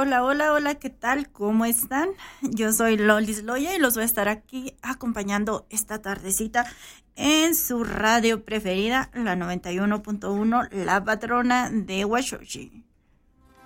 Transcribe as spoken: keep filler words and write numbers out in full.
Hola, hola, hola, ¿qué tal? ¿Cómo están? Yo soy Lolis Loya y los voy a estar aquí acompañando esta tardecita en su radio preferida, la noventa y uno punto uno, La Patrona de Huachochi.